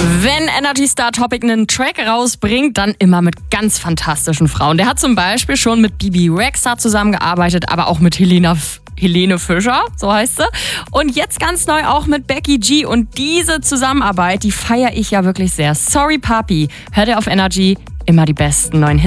Wenn Energy Star Topic einen Track rausbringt, dann immer mit ganz fantastischen Frauen. Der hat zum Beispiel schon mit Bibi Rexha zusammengearbeitet, aber auch mit Helene Fischer, so heißt sie. Und jetzt ganz neu auch mit Becky G. Und diese Zusammenarbeit, die feiere ich ja wirklich sehr. Sorry Papi, hört ihr auf Energy immer die besten neuen Hits.